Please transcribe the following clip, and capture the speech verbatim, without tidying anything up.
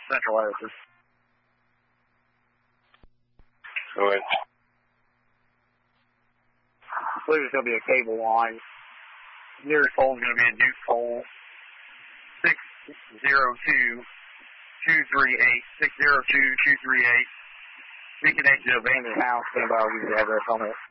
Central Edison. Go ahead. I believe it's going to be a cable line. Nearest pole is going to be a Duke pole. six zero two, two three eight. six zero two, two three eight. Reconnected to abandoned house. Stand by, we have address on it.